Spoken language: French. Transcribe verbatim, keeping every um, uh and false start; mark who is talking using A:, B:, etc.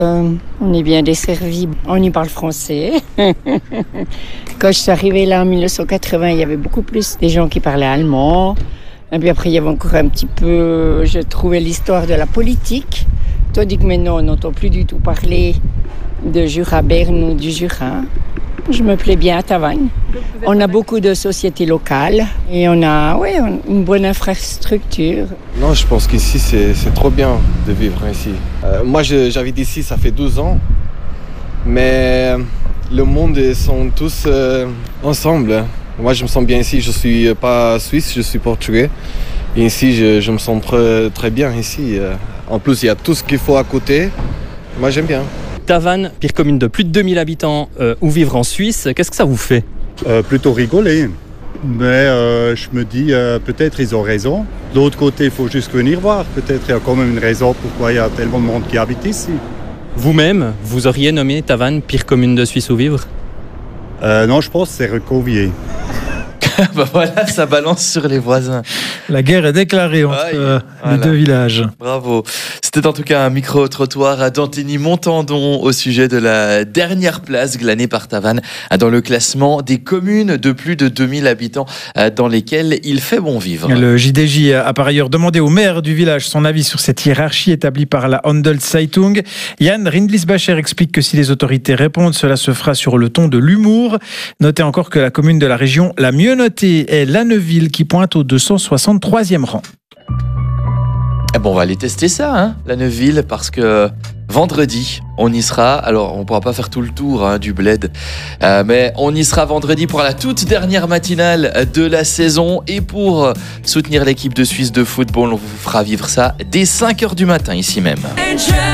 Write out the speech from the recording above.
A: Euh, on est bien desservi, on y parle français. Quand je suis arrivée là en dix-neuf cent quatre-vingts, il y avait beaucoup plus des gens qui parlaient allemand. Et puis après, il y avait encore un petit peu, je trouvais, l'histoire de la politique. Tandis que maintenant, on n'entend plus du tout parler de Jura-Berne ou du Jura. Je me plais bien à Tavannes. On a beaucoup de sociétés locales et on a ouais, une bonne infrastructure.
B: Non, je pense qu'ici, c'est, c'est trop bien de vivre ici. Euh, moi, je, j'habite ici, ça fait douze ans. Mais le monde, ils sont tous euh, ensemble. Moi, je me sens bien ici. Je ne suis pas suisse, je suis portugais. Et ici, je, je me sens très, très bien ici. En plus, il y a tout ce qu'il faut à côté. Moi, j'aime bien.
C: Tavannes, pire commune de plus de deux mille habitants, euh, où vivre en Suisse, qu'est-ce que ça vous fait ?
D: euh, Plutôt rigoler. Mais euh, je me dis, euh, peut-être ils ont raison. De l'autre côté, il faut juste venir voir. Peut-être il y a quand même une raison pourquoi il y a tellement de monde qui habite ici.
C: Vous-même, vous auriez nommé Tavannes pire commune de Suisse où vivre ?
D: euh, Non, je pense que c'est Recovier.
E: Bah voilà, ça balance sur les voisins.
F: La guerre est déclarée entre
E: Aïe,
F: euh,
E: voilà.
F: les deux villages.
E: Bravo. C'était en tout cas un micro-trottoir à Dantigny-Montandon au sujet de la dernière place glanée par Tavannes dans le classement des communes de plus de deux mille habitants dans lesquelles il fait bon vivre.
F: Le J D J a par ailleurs demandé au maire du village son avis sur cette hiérarchie établie par la Handelszeitung. Jan Rindlisbacher explique que si les autorités répondent, cela se fera sur le ton de l'humour. Notez encore que la commune de la région la mieux notée est Lanneville qui pointe au deux cent soixante-troisième rang.
E: Eh bon, on va aller tester ça, hein, Lanneville, parce que vendredi, on y sera. Alors, on ne pourra pas faire tout le tour hein, du bled, euh, mais on y sera vendredi pour la toute dernière matinale de la saison. Et pour soutenir l'équipe de Suisse de football, on vous fera vivre ça dès cinq heures du matin, ici même.